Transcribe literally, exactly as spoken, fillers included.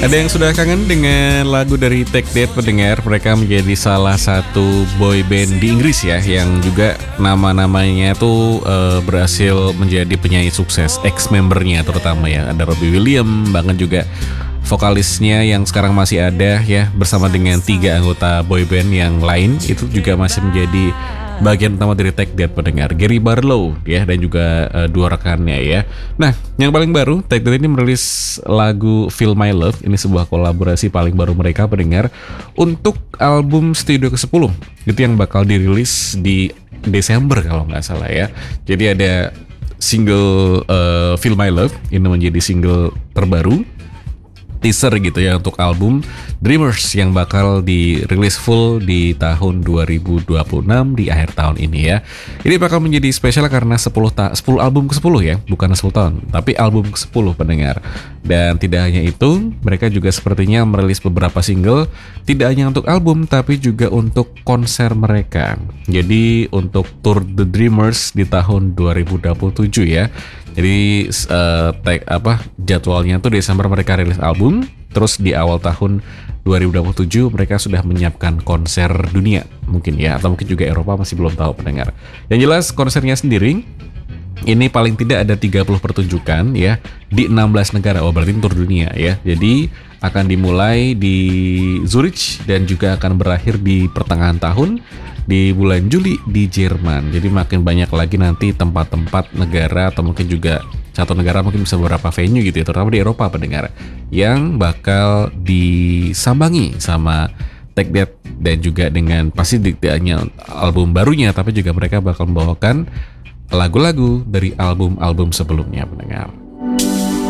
Ada yang sudah kangen dengan lagu dari Take That pendengar? Mereka menjadi salah satu boy band di Inggris ya, yang juga nama-namanya tuh uh, berhasil menjadi penyanyi sukses, ex-membernya terutama ya. Ada Robbie Williams, bahkan juga vokalisnya yang sekarang masih ada ya, bersama dengan tiga anggota boy band yang lain, itu juga masih menjadi bagian utama dari Take That pendengar, Gary Barlow ya, dan juga uh, dua rekannya ya. Nah, yang paling baru, Take That ini merilis lagu Feel My Love. Ini sebuah kolaborasi paling baru mereka pendengar untuk album studio ke sepuluh. Itu yang bakal dirilis di Desember kalau nggak salah ya. Jadi ada single uh, Feel My Love, ini menjadi single terbaru, teaser gitu ya untuk album Dreamers yang bakal dirilis full di tahun dua ribu dua puluh enam di akhir tahun ini ya. Ini bakal menjadi spesial karena sepuluh, ta- sepuluh album ke sepuluh ya, bukan sepuluh tahun, tapi album ke sepuluh pendengar. Dan tidak hanya itu, mereka juga sepertinya merilis beberapa single, tidak hanya untuk album tapi juga untuk konser mereka. Jadi untuk tour The Dreamers di tahun dua ribu dua puluh tujuh ya. Jadi uh, tag, apa jadwalnya tuh Desember mereka rilis album, terus di awal tahun dua ribu dua puluh tujuh mereka sudah menyiapkan konser dunia mungkin ya, atau mungkin juga Eropa, masih belum tahu pendengar. Yang jelas konsernya sendiri ini paling tidak ada tiga puluh pertunjukan ya di enam belas negara. Oh, berarti tur dunia ya. Jadi akan dimulai di Zurich dan juga akan berakhir di pertengahan tahun di bulan Juli di Jerman. Jadi makin banyak lagi nanti tempat-tempat negara, atau mungkin juga satu negara mungkin bisa beberapa venue gitu ya, terutama di Eropa pendengar, yang bakal disambangi sama Take That, dan juga dengan pasti tidak hanya album barunya, tapi juga mereka bakal membawakan lagu-lagu dari album-album sebelumnya pendengar.